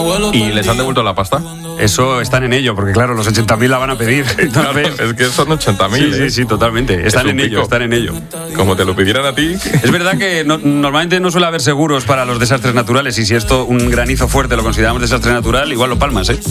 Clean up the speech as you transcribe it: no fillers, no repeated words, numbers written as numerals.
¿Y les han devuelto la pasta? Eso están en ello, porque claro, los 80.000 la van a pedir. Es que son 80.000. Sí, totalmente. Están en ello. Como te lo pidieran a ti. Es verdad que normalmente no suele haber seguros para los desastres naturales, y si esto, un granizo fuerte, lo consideramos desastre natural, igual lo palmas, ¿eh?